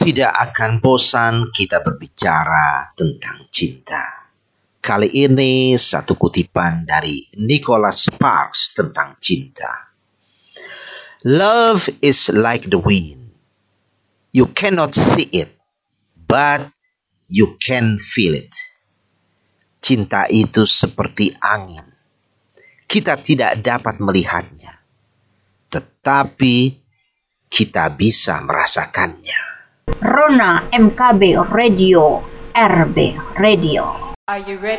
Tidak akan bosan kita berbicara tentang cinta. Kali ini satu kutipan dari Nicholas Sparks tentang cinta. Love is like the wind. You cannot see it, but you can feel it. Cinta itu seperti angin. Kita tidak dapat melihatnya, tetapi kita bisa merasakannya. Rona MKB Radio, RB Radio. Are you ready?